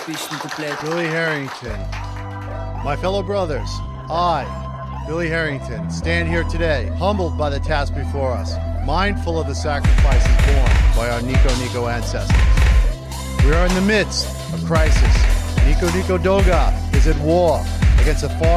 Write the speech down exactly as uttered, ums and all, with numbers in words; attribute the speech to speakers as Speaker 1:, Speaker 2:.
Speaker 1: epischem couplet.
Speaker 2: Billy Harrington. My fellow brothers, I, Billy Harrington, stand here today, humbled by the task before us, mindful of the sacrifices borne by our Nico Nico ancestors. We are in the midst of crisis. Nico Nico Doga is at war against a far